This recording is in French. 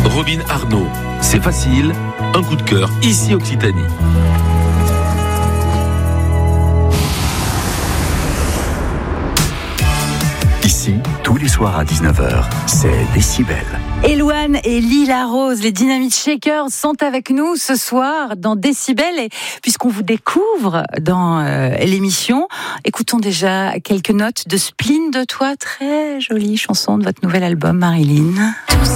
Robin Arnaud, c'est facile, un coup de cœur, ici Occitanie. Ici, tous les soirs à 19h, c'est Décibel. Elouane et Lila Rose, les Dynamite Shakers, sont avec nous ce soir dans Décibel. Et puisqu'on vous découvre dans l'émission, écoutons déjà quelques notes de Spleen de toi, très jolie chanson de votre nouvel album, Marilyn.